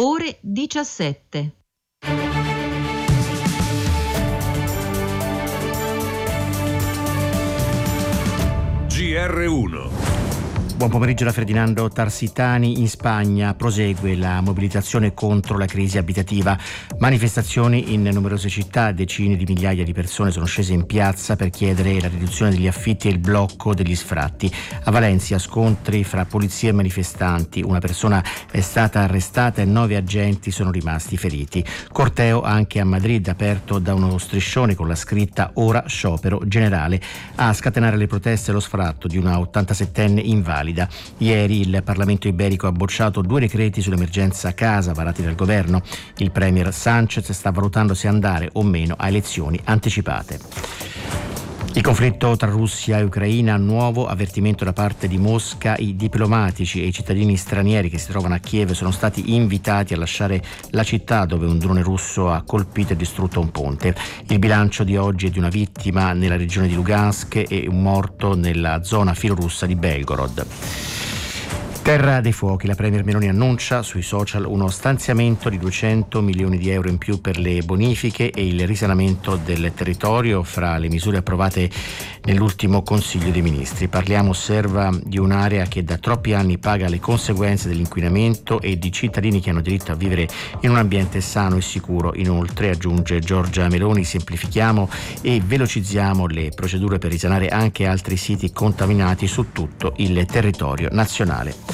ore 17. GR1. Buon pomeriggio da Ferdinando Tarsitani. In Spagna prosegue la mobilitazione contro la crisi abitativa. Manifestazioni in numerose città, decine di migliaia di persone sono scese in piazza per chiedere la riduzione degli affitti e il blocco degli sfratti. A Valencia scontri fra polizia e manifestanti, una persona è stata arrestata e 9 agenti sono rimasti feriti. Corteo anche a Madrid, aperto da uno striscione con la scritta "Ora sciopero generale", a scatenare le proteste e lo sfratto di una 87enne invalida. Ieri il Parlamento iberico ha bocciato 2 decreti sull'emergenza casa varati dal governo. Il premier Sánchez sta valutando se andare o meno a elezioni anticipate. Il conflitto tra Russia e Ucraina, nuovo avvertimento da parte di Mosca: i diplomatici e i cittadini stranieri che si trovano a Kiev sono stati invitati a lasciare la città dove un drone russo ha colpito e distrutto un ponte. Il bilancio di oggi è di una vittima nella regione di Lugansk e un morto nella zona filorussa di Belgorod. Terra dei fuochi, la Premier Meloni annuncia sui social uno stanziamento di 200 milioni di euro in più per le bonifiche e il risanamento del territorio fra le misure approvate nell'ultimo Consiglio dei Ministri. Parliamo, osserva, di un'area che da troppi anni paga le conseguenze dell'inquinamento e di cittadini che hanno diritto a vivere in un ambiente sano e sicuro. Inoltre, aggiunge Giorgia Meloni, semplifichiamo e velocizziamo le procedure per risanare anche altri siti contaminati su tutto il territorio nazionale.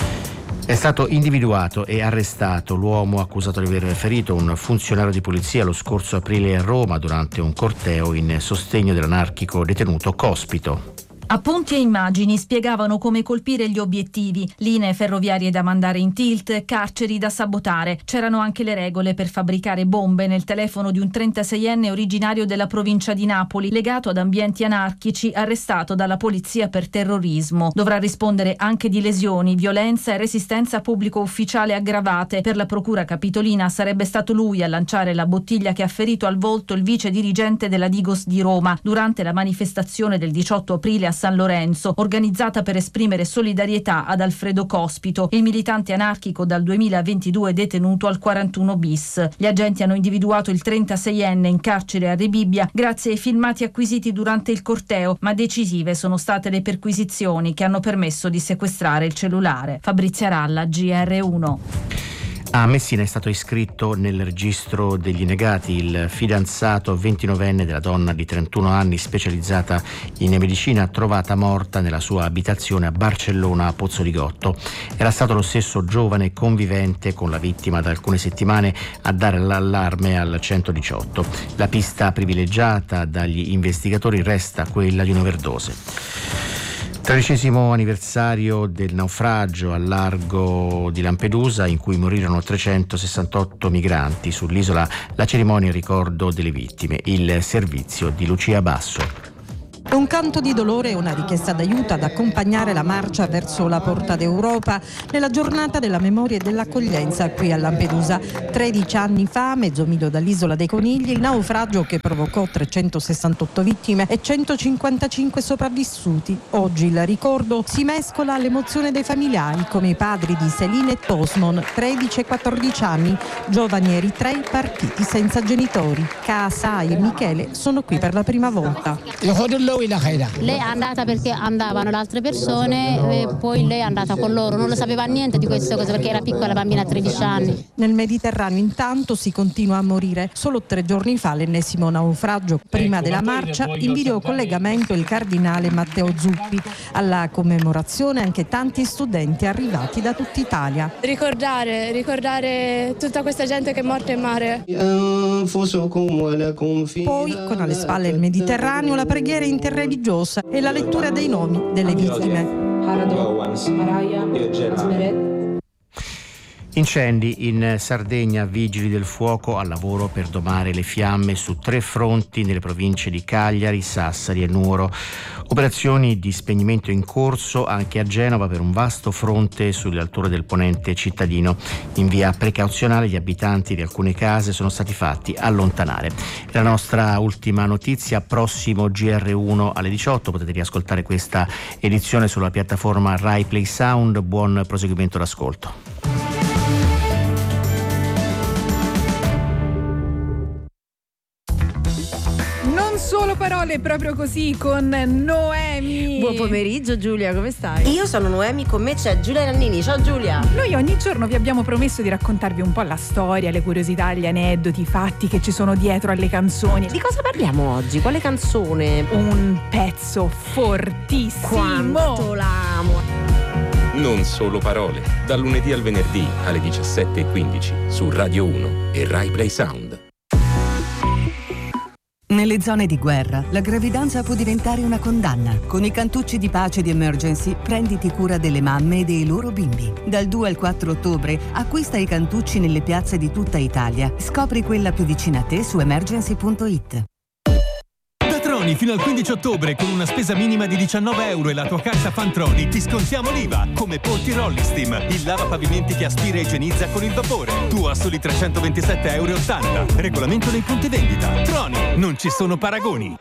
È stato individuato e arrestato l'uomo accusato di aver ferito un funzionario di polizia lo scorso aprile a Roma durante un corteo in sostegno dell'anarchico detenuto Cospito. Appunti e immagini spiegavano come colpire gli obiettivi: linee ferroviarie da mandare in tilt, carceri da sabotare. C'erano anche le regole per fabbricare bombe nel telefono di un 36enne originario della provincia di Napoli, legato ad ambienti anarchici, arrestato dalla polizia per terrorismo. Dovrà rispondere anche di lesioni, violenza e resistenza pubblico ufficiale aggravate. Per la procura capitolina sarebbe stato lui a lanciare la bottiglia che ha ferito al volto il vice dirigente della Digos di Roma durante la manifestazione del 18 aprile a San Lorenzo, organizzata per esprimere solidarietà ad Alfredo Cospito, il militante anarchico dal 2022 detenuto al 41 bis. Gli agenti hanno individuato il 36enne in carcere a Rebibbia grazie ai filmati acquisiti durante il corteo, ma decisive sono state le perquisizioni che hanno permesso di sequestrare il cellulare. Fabrizia Ralla, GR1. A Messina è stato iscritto nel registro degli negati il fidanzato 29enne della donna di 31 anni specializzata in medicina trovata morta nella sua abitazione a Barcellona a Pozzoligotto. Era stato lo stesso giovane convivente con la vittima da alcune settimane a dare l'allarme al 118. La pista privilegiata dagli investigatori resta quella di un'overdose. 13° anniversario del naufragio al largo di Lampedusa in cui morirono 368 migranti. Sull'isola la cerimonia in ricordo delle vittime, il servizio di Lucia Basso. È un canto di dolore e una richiesta d'aiuto ad accompagnare la marcia verso la Porta d'Europa nella giornata della memoria e dell'accoglienza qui a Lampedusa. 13 anni fa, mezzo miglio dall'isola dei Conigli, il naufragio che provocò 368 vittime e 155 sopravvissuti. Oggi il ricordo si mescola all'emozione dei familiari, come i padri di Celine e Tosmon, 13 e 14 anni, giovani eritrei partiti senza genitori. Kaasai e Michele sono qui per la prima volta. Lei è andata perché andavano le altre persone e poi lei è andata con loro, non lo sapeva niente di queste cose perché era piccola bambina a 13 anni. Nel Mediterraneo intanto si continua a morire. Solo 3 giorni fa l'ennesimo naufragio. Prima della marcia in videocollegamento il cardinale Matteo Zuppi. Alla commemorazione anche tanti studenti arrivati da tutta Italia. Ricordare tutta questa gente che è morta in mare. Poi con alle spalle il Mediterraneo la preghiera interreligiosa e la lettura dei nomi delle vittime. Incendi in Sardegna, vigili del fuoco al lavoro per domare le fiamme su 3 fronti nelle province di Cagliari, Sassari e Nuoro. Operazioni di spegnimento in corso anche a Genova per un vasto fronte sulle alture del ponente cittadino. In via precauzionale gli abitanti di alcune case sono stati fatti allontanare. La nostra ultima notizia, prossimo GR1 alle 18. Potete riascoltare questa edizione sulla piattaforma Rai Play Sound. Buon proseguimento d'ascolto. Parole proprio così con Noemi. Buon pomeriggio Giulia, come stai? Io sono Noemi, con me c'è Giulia Nannini. Ciao Giulia. Noi ogni giorno vi abbiamo promesso di raccontarvi un po' la storia, le curiosità, gli aneddoti, i fatti che ci sono dietro alle canzoni. Di cosa parliamo oggi? Quale canzone? Un pezzo fortissimo. Quanto l'amo. Non solo parole, dal lunedì al venerdì alle 17:15 su Radio 1 e Rai Play Sound. Nelle zone di guerra, la gravidanza può diventare una condanna. Con i cantucci di pace di Emergency, prenditi cura delle mamme e dei loro bimbi. Dal 2 al 4 ottobre, acquista i cantucci nelle piazze di tutta Italia. Scopri quella più vicina a te su emergency.it. Troni fino al 15 ottobre con una spesa minima di 19 euro e la tua carta Fantroni ti scontiamo l'IVA, come Porti Rollistim, il lavapavimenti che aspira e igienizza con il vapore. Tu a soli 327,80 euro. Regolamento nei punti vendita. Troni, non ci sono paragoni.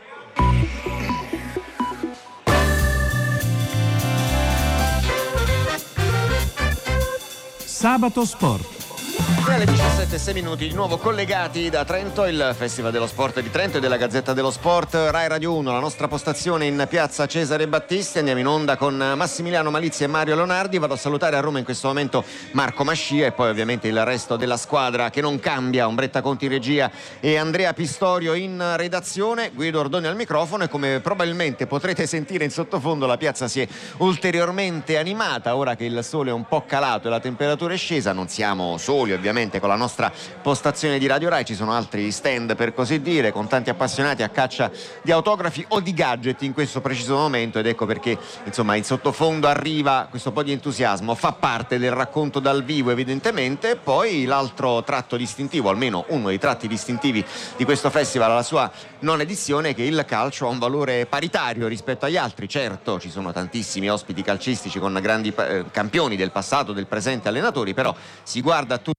Sabato Sport. E alle 17:06 di nuovo collegati da Trento, il Festival dello Sport di Trento e della Gazzetta dello Sport, Rai Radio 1, la nostra postazione in piazza Cesare Battisti. Andiamo in onda con Massimiliano Malizia e Mario Leonardi. Vado a salutare a Roma in questo momento Marco Mascia e poi ovviamente il resto della squadra che non cambia, Ombretta Conti in regia e Andrea Pistorio in redazione, Guido Ordoni al microfono. E come probabilmente potrete sentire in sottofondo, la piazza si è ulteriormente animata ora che il sole è un po' calato e la temperatura è scesa. Non siamo soli ovviamente con la nostra postazione di Radio Rai, ci sono altri stand per così dire, con tanti appassionati a caccia di autografi o di gadget in questo preciso momento, ed ecco perché insomma in sottofondo arriva questo po' di entusiasmo, fa parte del racconto dal vivo evidentemente. Poi l'altro tratto distintivo, almeno uno dei tratti distintivi di questo festival, alla sua nona edizione, è che il calcio ha un valore paritario rispetto agli altri. Certo, ci sono tantissimi ospiti calcistici con grandi campioni del passato, del presente, allenatori, però si guarda a tutti.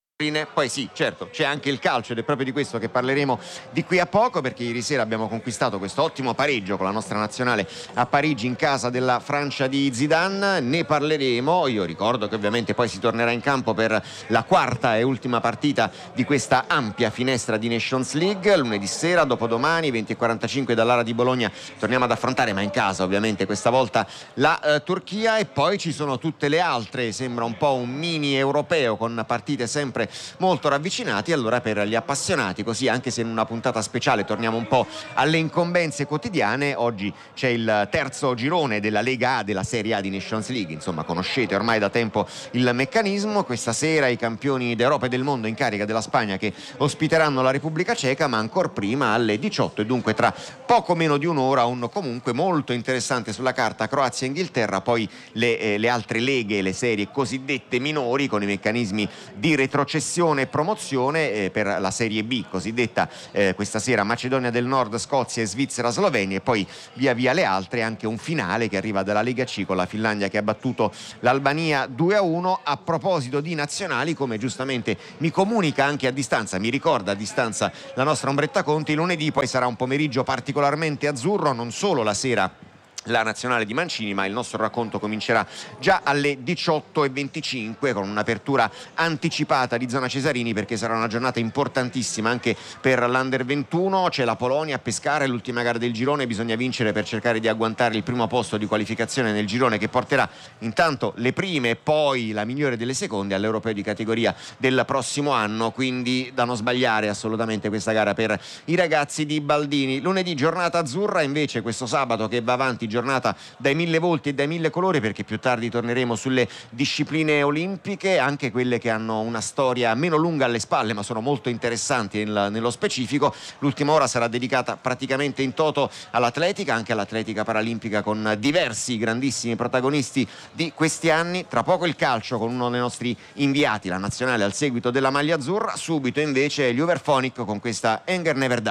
Poi sì, certo, c'è anche il calcio ed è proprio di questo che parleremo di qui a poco, perché ieri sera abbiamo conquistato questo ottimo pareggio con la nostra nazionale a Parigi in casa della Francia di Zidane. Ne parleremo. Io ricordo che ovviamente poi si tornerà in campo per la quarta e ultima partita di questa ampia finestra di Nations League lunedì sera, dopodomani 20:45 dall'Ara di Bologna torniamo ad affrontare, ma in casa ovviamente questa volta, la Turchia. E poi ci sono tutte le altre, sembra un po' un mini europeo con partite sempre molto ravvicinati. Allora per gli appassionati, così anche se in una puntata speciale torniamo un po' alle incombenze quotidiane, oggi c'è il terzo girone della Lega A, della Serie A di Nations League. Insomma, conoscete ormai da tempo il meccanismo. Questa sera i campioni d'Europa e del mondo in carica della Spagna che ospiteranno la Repubblica Ceca, ma ancor prima alle 18 e dunque tra poco meno di un'ora un comunque molto interessante sulla carta Croazia e Inghilterra. Poi le altre leghe, le serie cosiddette minori con i meccanismi di retrocessione e promozione, per la Serie B cosiddetta questa sera Macedonia del Nord, Scozia e Svizzera, Slovenia, e poi via via le altre, anche un finale che arriva dalla Lega C con la Finlandia che ha battuto l'Albania 2-1. A proposito di nazionali, come giustamente mi comunica anche a distanza, mi ricorda a distanza la nostra Ombretta Conti, lunedì poi sarà un pomeriggio particolarmente azzurro, non solo la sera la nazionale di Mancini, ma il nostro racconto comincerà già alle 18:25 con un'apertura anticipata di zona Cesarini, perché sarà una giornata importantissima anche per l'Under 21. C'è la Polonia a Pescara, l'ultima gara del girone, bisogna vincere per cercare di agguantare il primo posto di qualificazione nel girone, che porterà intanto le prime e poi la migliore delle seconde all'Europeo di categoria del prossimo anno, quindi da non sbagliare assolutamente questa gara per i ragazzi di Baldini. Lunedì giornata azzurra invece questo sabato, che va avanti, giornata dai mille volti e dai mille colori, perché più tardi torneremo sulle discipline olimpiche, anche quelle che hanno una storia meno lunga alle spalle ma sono molto interessanti nello specifico. L'ultima ora sarà dedicata praticamente in toto all'atletica, anche all'atletica paralimpica, con diversi grandissimi protagonisti di questi anni. Tra poco il calcio con uno dei nostri inviati, la nazionale al seguito della maglia azzurra. Subito invece gli Uberphonic con questa Anger Never Die.